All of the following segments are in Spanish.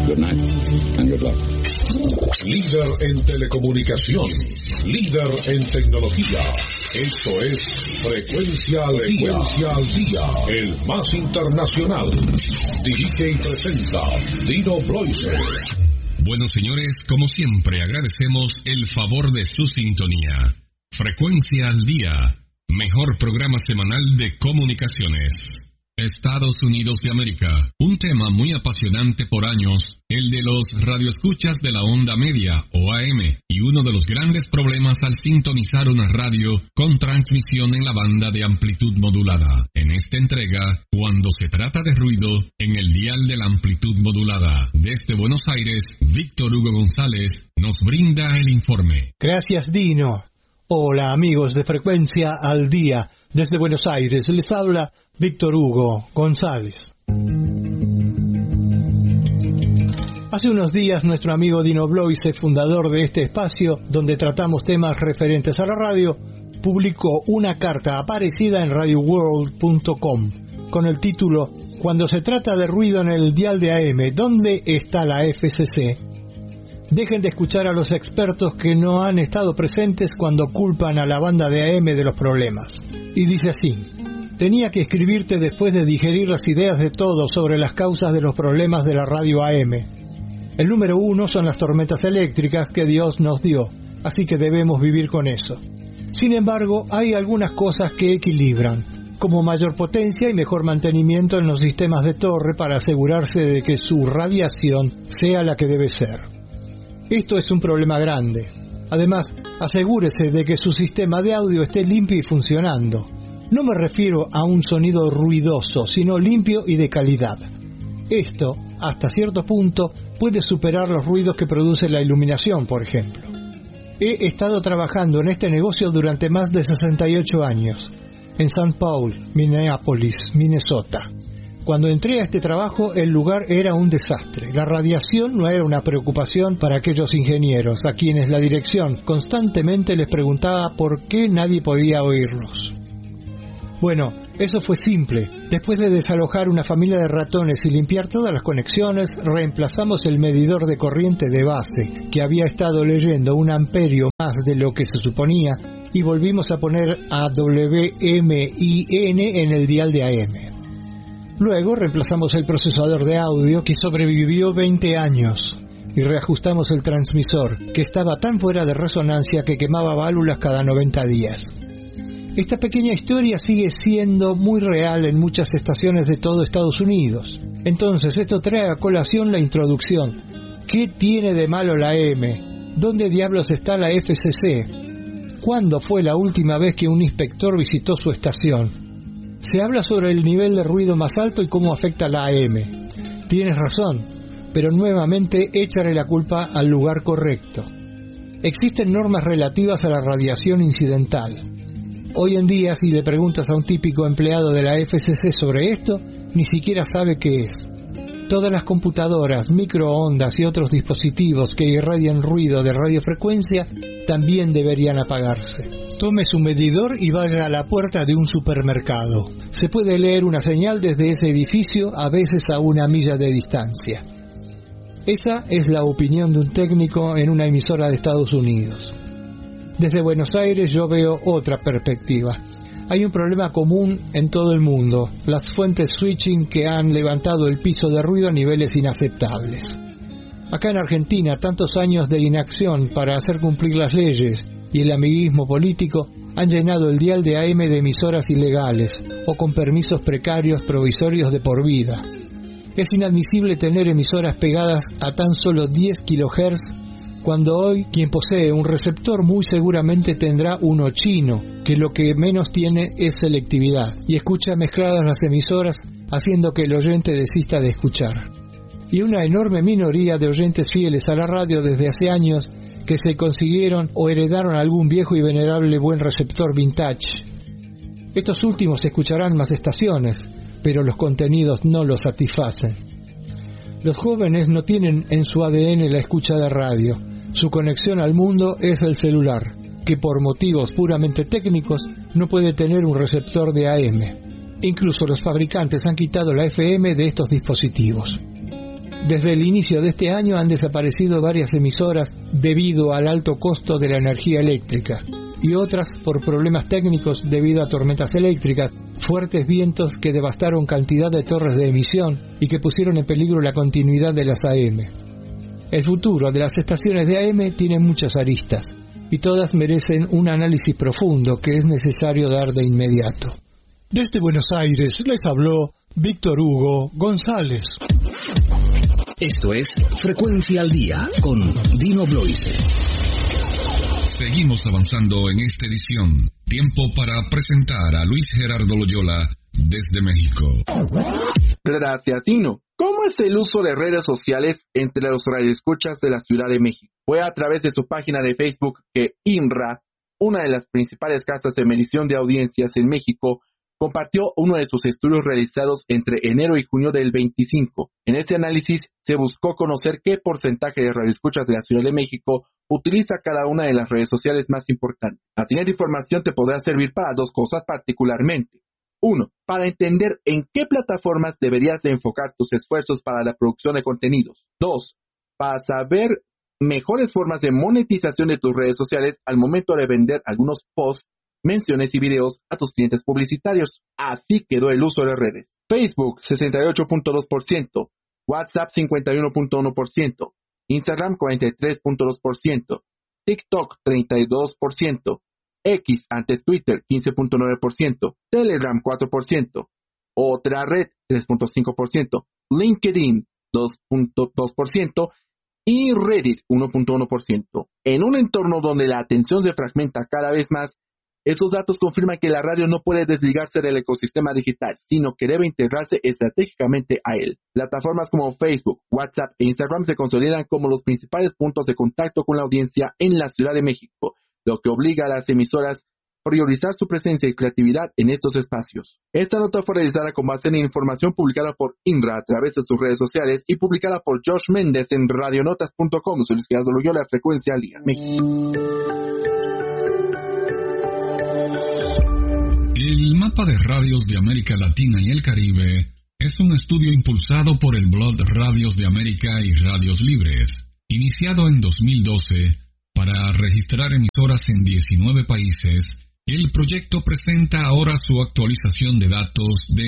Good night and good luck. Líder en telecomunicación, líder en tecnología. Esto es Frecuencia al Día, el más internacional. Dirige y presenta Dino Bloise. Bueno, señores, como siempre, agradecemos el favor de su sintonía. Frecuencia al Día, mejor programa semanal de comunicaciones. Estados Unidos de América, un tema muy apasionante por años, el de los radioescuchas de la onda media o AM, y uno de los grandes problemas al sintonizar una radio con transmisión en la banda de amplitud modulada. En esta entrega, cuando se trata de ruido, en el dial de la amplitud modulada. Desde Buenos Aires, Víctor Hugo González nos brinda el informe. Gracias, Dino. Hola, amigos de Frecuencia al Día. Desde Buenos Aires les habla Víctor Hugo González. Hace unos días nuestro amigo Dino Bloise, fundador de este espacio donde tratamos temas referentes a la radio, publicó una carta aparecida en radioworld.com con el título "Cuando se trata de ruido en el dial de AM, ¿dónde está la FCC? Dejen de escuchar a los expertos que no han estado presentes cuando culpan a la banda de AM de los problemas". Y dice así: tenía que escribirte después de digerir las ideas de todos sobre las causas de los problemas de la radio AM. El número 1 son las tormentas eléctricas que Dios nos dio, así que debemos vivir con eso. Sin embargo, hay algunas cosas que equilibran, como mayor potencia y mejor mantenimiento en los sistemas de torre para asegurarse de que su radiación sea la que debe ser. Esto es un problema grande. Además, asegúrese de que su sistema de audio esté limpio y funcionando. No me refiero a un sonido ruidoso, sino limpio y de calidad. Esto, hasta cierto punto, puede superar los ruidos que produce la iluminación, por ejemplo. He estado trabajando en este negocio durante más de 68 años, en St. Paul, Minneapolis, Minnesota. Cuando entré a este trabajo, el lugar era un desastre. La radiación no era una preocupación para aquellos ingenieros, a quienes la dirección constantemente les preguntaba por qué nadie podía oírlos. Bueno, eso fue simple. Después de desalojar una familia de ratones y limpiar todas las conexiones, reemplazamos el medidor de corriente de base, que había estado leyendo 1 amperio más de lo que se suponía, y volvimos a poner a WMIN en el dial de AM. Luego reemplazamos el procesador de audio, que sobrevivió 20 años, y reajustamos el transmisor, que estaba tan fuera de resonancia que quemaba válvulas cada 90 días. Esta pequeña historia sigue siendo muy real en muchas estaciones de todo Estados Unidos. Entonces, esto trae a colación la introducción. ¿Qué tiene de malo la AM? ¿Dónde diablos está la FCC? ¿Cuándo fue la última vez que un inspector visitó su estación? Se habla sobre el nivel de ruido más alto y cómo afecta la AM. Tienes razón, pero nuevamente échale la culpa al lugar correcto. Existen normas relativas a la radiación incidental. Hoy en día, si le preguntas a un típico empleado de la FCC sobre esto, ni siquiera sabe qué es. Todas las computadoras, microondas y otros dispositivos que irradian ruido de radiofrecuencia también deberían apagarse. Tome su medidor y vaya a la puerta de un supermercado. Se puede leer una señal desde ese edificio, a veces a 1 milla de distancia. Esa es la opinión de un técnico en una emisora de Estados Unidos. Desde Buenos Aires yo veo otra perspectiva. Hay un problema común en todo el mundo, las fuentes switching que han levantado el piso de ruido a niveles inaceptables. Acá en Argentina, tantos años de inacción para hacer cumplir las leyes y el amiguismo político han llenado el dial de AM de emisoras ilegales o con permisos precarios provisorios de por vida. Es inadmisible tener emisoras pegadas a tan solo 10 kHz cuando hoy quien posee un receptor muy seguramente tendrá uno chino, que lo que menos tiene es selectividad, y escucha mezcladas las emisoras, haciendo que el oyente desista de escuchar. Y una enorme minoría de oyentes fieles a la radio desde hace años que se consiguieron o heredaron algún viejo y venerable buen receptor vintage. Estos últimos escucharán más estaciones, pero los contenidos no los satisfacen. Los jóvenes no tienen en su ADN la escucha de radio. Su conexión al mundo es el celular, que por motivos puramente técnicos no puede tener un receptor de AM. Incluso los fabricantes han quitado la FM de estos dispositivos. Desde el inicio de este año han desaparecido varias emisoras debido al alto costo de la energía eléctrica y otras por problemas técnicos debido a tormentas eléctricas, fuertes vientos que devastaron cantidad de torres de emisión y que pusieron en peligro la continuidad de las AM. El futuro de las estaciones de AM tiene muchas aristas y todas merecen un análisis profundo que es necesario dar de inmediato. Desde Buenos Aires les habló Víctor Hugo González. Esto es Frecuencia al Día con Dino Bloise. Seguimos avanzando en esta edición. Tiempo para presentar a Luis Gerardo Loyola desde México. Gracias, Dino. ¿Cómo es el uso de redes sociales entre los radioescuchas de la Ciudad de México? Fue a través de su página de Facebook que INRA, una de las principales casas de medición de audiencias en México, compartió uno de sus estudios realizados entre enero y junio del 25. En este análisis se buscó conocer qué porcentaje de radioescuchas de la Ciudad de México utiliza cada una de las redes sociales más importantes. La siguiente información te podrá servir para dos cosas particularmente. 1. Para entender en qué plataformas deberías de enfocar tus esfuerzos para la producción de contenidos. 2. Para saber mejores formas de monetización de tus redes sociales al momento de vender algunos posts, menciones y videos a tus clientes publicitarios. Así quedó el uso de redes. Facebook 68.2%, WhatsApp 51.1%, Instagram 43.2%, TikTok 32%, X antes Twitter 15.9%, Telegram 4%, otra red 3.5%, LinkedIn 2.2% y Reddit 1.1%. En un entorno donde la atención se fragmenta cada vez más, esos datos confirman que la radio no puede desligarse del ecosistema digital, sino que debe integrarse estratégicamente a él. Plataformas como Facebook, WhatsApp e Instagram se consolidan como los principales puntos de contacto con la audiencia en la Ciudad de México, lo que obliga a las emisoras a priorizar su presencia y creatividad en estos espacios. Esta nota fue realizada con base en información publicada por INRA a través de sus redes sociales y publicada por Josh Méndez en radionotas.com. Soy Luis Gerardo Loyola, Frecuencia al Día, México. El mapa de radios de América Latina y el Caribe es un estudio impulsado por el blog Radios de América y Radios Libres, iniciado en 2012 para registrar emisoras en 19 países. El proyecto presenta ahora su actualización de datos de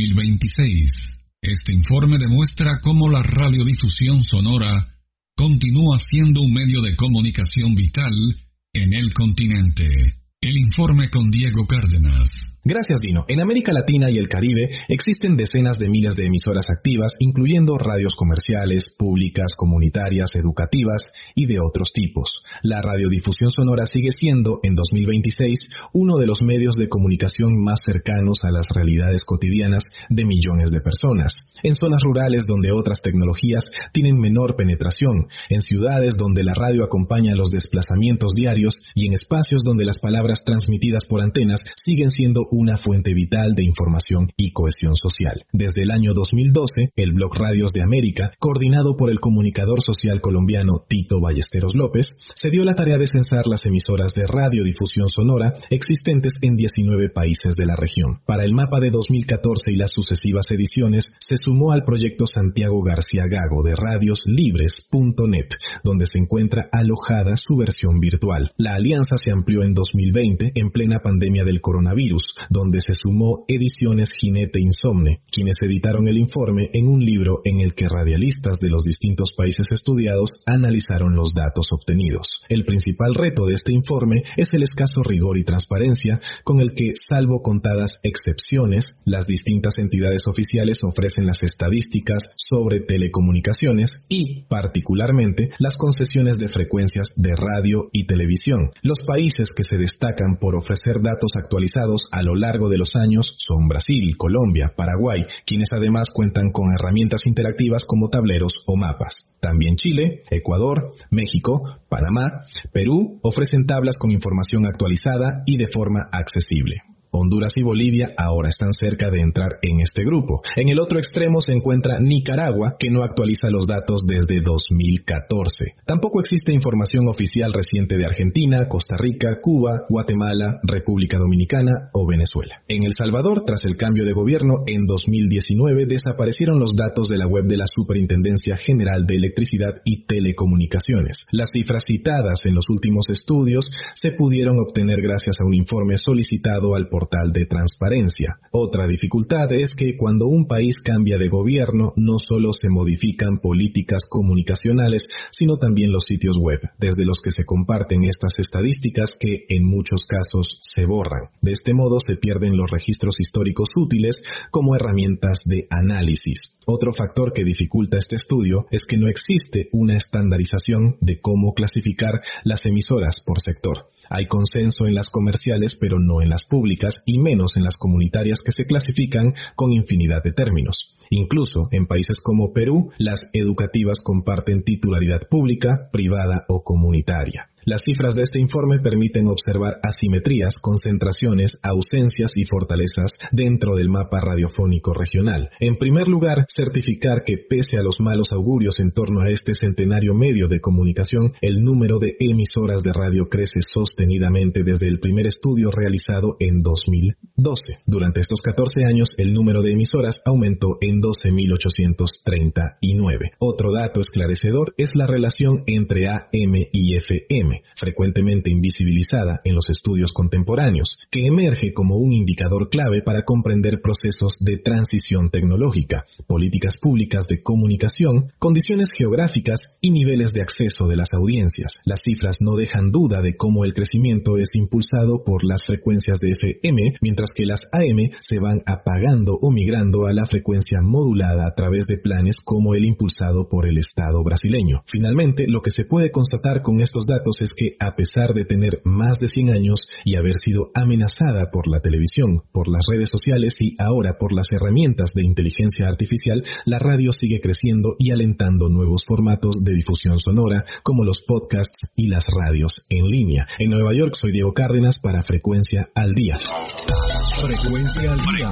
2026. Este informe demuestra cómo la radiodifusión sonora continúa siendo un medio de comunicación vital en el continente. El informe con Diego Cárdenas. Gracias, Dino. En América Latina y el Caribe existen decenas de miles de emisoras activas, incluyendo radios comerciales, públicas, comunitarias, educativas y de otros tipos. La radiodifusión sonora sigue siendo, en 2026, uno de los medios de comunicación más cercanos a las realidades cotidianas de millones de personas. En zonas rurales donde otras tecnologías tienen menor penetración, en ciudades donde la radio acompaña los desplazamientos diarios y en espacios donde las palabras transmitidas por antenas siguen siendo una fuente vital de información y cohesión social. Desde el año 2012, el blog Radios de América, coordinado por el comunicador social colombiano Tito Ballesteros López, se dio la tarea de censar las emisoras de radiodifusión sonora existentes en 19 países de la región. Para el mapa de 2014 y las sucesivas ediciones, se sumó al proyecto Santiago García Gago de radioslibres.net, donde se encuentra alojada su versión virtual. La alianza se amplió en 2020, en plena pandemia del coronavirus, donde se sumó Ediciones Jinete Insomne, quienes editaron el informe en un libro en el que radialistas de los distintos países estudiados analizaron los datos obtenidos. El principal reto de este informe es el escaso rigor y transparencia con el que, salvo contadas excepciones, las distintas entidades oficiales ofrecen las estadísticas sobre telecomunicaciones y, particularmente, las concesiones de frecuencias de radio y televisión. Los países que se destacan por ofrecer datos actualizados a lo largo de los años son Brasil, Colombia, Paraguay, quienes además cuentan con herramientas interactivas como tableros o mapas. También Chile, Ecuador, México, Panamá, Perú ofrecen tablas con información actualizada y de forma accesible. Honduras y Bolivia ahora están cerca de entrar en este grupo. En el otro extremo se encuentra Nicaragua, que no actualiza los datos desde 2014. Tampoco existe información oficial reciente de Argentina, Costa Rica, Cuba, Guatemala, República Dominicana o Venezuela. En El Salvador, tras el cambio de gobierno en 2019, desaparecieron los datos de la web de la Superintendencia General de Electricidad y Telecomunicaciones. Las cifras citadas en los últimos estudios se pudieron obtener gracias a un informe solicitado al portal de transparencia. Otra dificultad es que cuando un país cambia de gobierno, no solo se modifican políticas comunicacionales, sino también los sitios web, desde los que se comparten estas estadísticas que en muchos casos se borran. De este modo se pierden los registros históricos útiles como herramientas de análisis. Otro factor que dificulta este estudio es que no existe una estandarización de cómo clasificar las emisoras por sector. Hay consenso en las comerciales, pero no en las públicas y menos en las comunitarias que se clasifican con infinidad de términos. Incluso en países como Perú, las educativas comparten titularidad pública, privada o comunitaria. Las cifras de este informe permiten observar asimetrías, concentraciones, ausencias y fortalezas dentro del mapa radiofónico regional. En primer lugar, certificar que pese a los malos augurios en torno a este centenario medio de comunicación, el número de emisoras de radio crece sostenidamente desde el primer estudio realizado en 2012. Durante estos 14 años, el número de emisoras aumentó en 12.839. Otro dato esclarecedor es la relación entre AM y FM, frecuentemente invisibilizada en los estudios contemporáneos, que emerge como un indicador clave para comprender procesos de transición tecnológica, políticas públicas de comunicación, condiciones geográficas y niveles de acceso de las audiencias. Las cifras no dejan duda de cómo el crecimiento es impulsado por las frecuencias de FM, mientras que las AM se van apagando o migrando a la frecuencia modulada a través de planes como el impulsado por el Estado brasileño. Finalmente, lo que se puede constatar con estos datos es que, a pesar de tener más de 100 años y haber sido amenazada por la televisión, por las redes sociales y ahora por las herramientas de inteligencia artificial, la radio sigue creciendo y alentando nuevos formatos de difusión sonora, como los podcasts y las radios en línea. En Nueva York, soy Diego Cárdenas para Frecuencia al Día. Frecuencia al Día.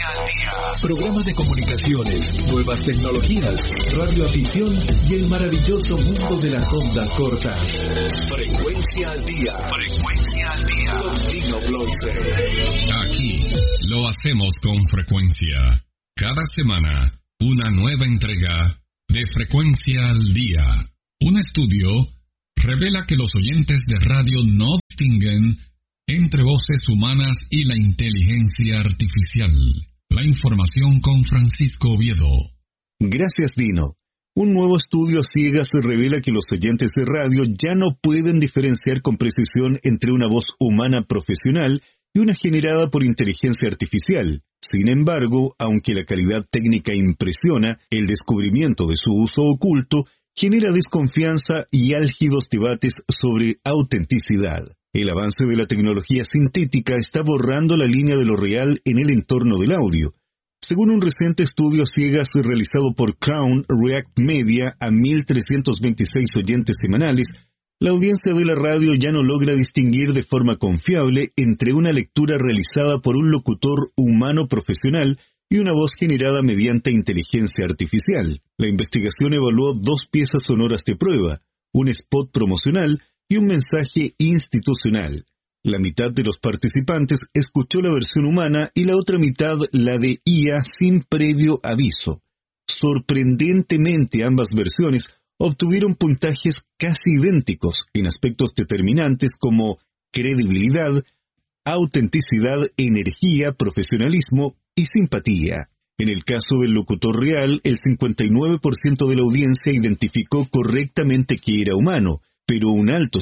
Programa de comunicaciones, nuevas tecnologías, radioafición y el maravilloso mundo de las ondas cortas. Frecuencia al Día. Frecuencia al Día. Con Dino Bloise. Aquí lo hacemos con frecuencia. Cada semana, una nueva entrega de Frecuencia al Día. Un estudio revela que los oyentes de radio no distinguen entre voces humanas y la inteligencia artificial. La información con Francisco Oviedo. Gracias, Dino. Un nuevo estudio a ciegas revela que los oyentes de radio ya no pueden diferenciar con precisión entre una voz humana profesional y una generada por inteligencia artificial. Sin embargo, aunque la calidad técnica impresiona, el descubrimiento de su uso oculto genera desconfianza y álgidos debates sobre autenticidad. El avance de la tecnología sintética está borrando la línea de lo real en el entorno del audio. Según un reciente estudio a ciegas realizado por Crown React Media a 1.326 oyentes semanales, la audiencia de la radio ya no logra distinguir de forma confiable entre una lectura realizada por un locutor humano profesional y una voz generada mediante inteligencia artificial. La investigación evaluó 2 piezas sonoras de prueba, un spot promocional y un mensaje institucional. La mitad de los participantes escuchó la versión humana y la otra mitad la de IA sin previo aviso. Sorprendentemente, ambas versiones obtuvieron puntajes casi idénticos en aspectos determinantes como credibilidad, autenticidad, energía, profesionalismo y simpatía. En el caso del locutor real, el 59% de la audiencia identificó correctamente que era humano, pero un alto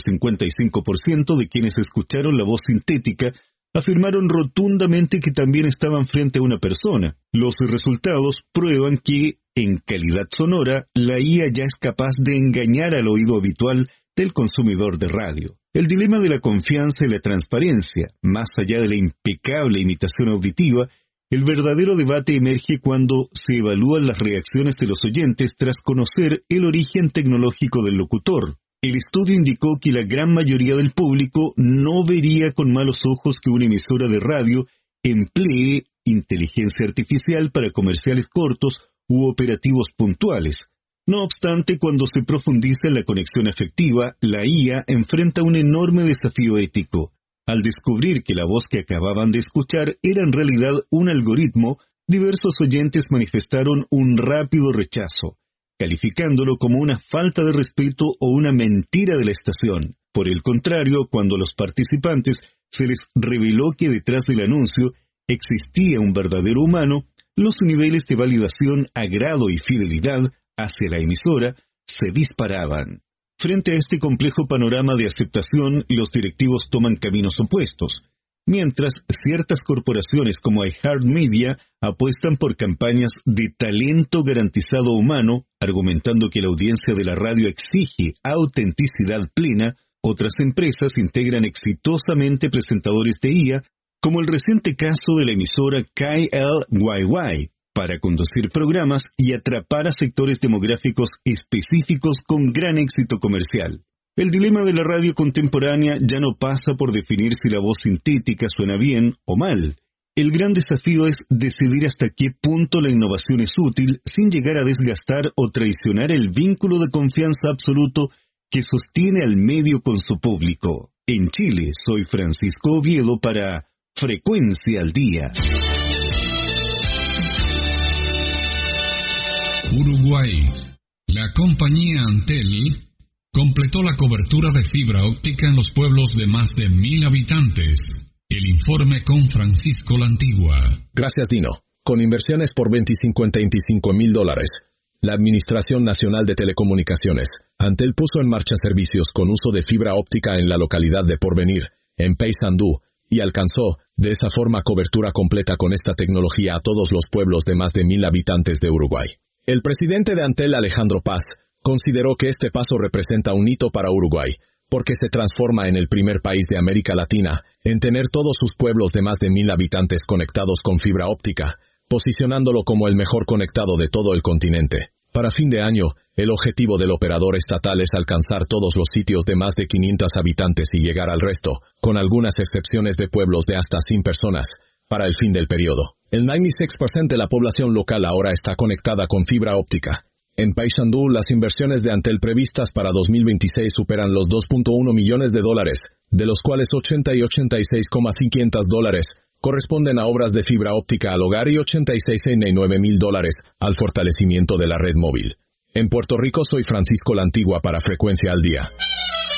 55% de quienes escucharon la voz sintética afirmaron rotundamente que también estaban frente a una persona. Los resultados prueban que, en calidad sonora, la IA ya es capaz de engañar al oído habitual del consumidor de radio. El dilema de la confianza y la transparencia, más allá de la impecable imitación auditiva, el verdadero debate emerge cuando se evalúan las reacciones de los oyentes tras conocer el origen tecnológico del locutor. El estudio indicó que la gran mayoría del público no vería con malos ojos que una emisora de radio emplee inteligencia artificial para comerciales cortos u operativos puntuales. No obstante, cuando se profundiza en la conexión afectiva, la IA enfrenta un enorme desafío ético. Al descubrir que la voz que acababan de escuchar era en realidad un algoritmo, diversos oyentes manifestaron un rápido rechazo, calificándolo como una falta de respeto o una mentira de la estación. Por el contrario, cuando a los participantes se les reveló que detrás del anuncio existía un verdadero humano, los niveles de validación, agrado y fidelidad hacia la emisora se disparaban. Frente a este complejo panorama de aceptación, los directivos toman caminos opuestos, mientras ciertas corporaciones como iHeartMedia apuestan por campañas de talento garantizado humano, argumentando que la audiencia de la radio exige autenticidad plena. Otras empresas integran exitosamente presentadores de IA, como el reciente caso de la emisora KLYY, para conducir programas y atrapar a sectores demográficos específicos con gran éxito comercial. El dilema de la radio contemporánea ya no pasa por definir si la voz sintética suena bien o mal. El gran desafío es decidir hasta qué punto la innovación es útil sin llegar a desgastar o traicionar el vínculo de confianza absoluto que sostiene al medio con su público. En Chile, soy Francisco Oviedo para Frecuencia al Día. Uruguay. La compañía Antel completó la cobertura de fibra óptica en los pueblos de más de 1,000 habitantes. El informe con Francisco La Antigua. Gracias, Dino. Con inversiones por $25,000, la Administración Nacional de Telecomunicaciones, Antel puso en marcha servicios con uso de fibra óptica en la localidad de Porvenir, en Paysandú, y alcanzó, de esa forma, cobertura completa con esta tecnología a todos los pueblos de más de 1,000 habitantes de Uruguay. El presidente de Antel, Alejandro Paz, consideró que este paso representa un hito para Uruguay, porque se transforma en el primer país de América Latina en tener todos sus pueblos de más de 1,000 habitantes conectados con fibra óptica, posicionándolo como el mejor conectado de todo el continente. Para fin de año, el objetivo del operador estatal es alcanzar todos los sitios de más de 500 habitantes y llegar al resto, con algunas excepciones de pueblos de hasta 100 personas, para el fin del periodo. El 96% de la población local ahora está conectada con fibra óptica. En Paysandú, las inversiones de Antel previstas para 2026 superan los $2.1 millones, de los cuales 80 y $86,500 corresponden a obras de fibra óptica al hogar y $86,900 al fortalecimiento de la red móvil. En Puerto Rico, soy Francisco La Antigua para Frecuencia al Día.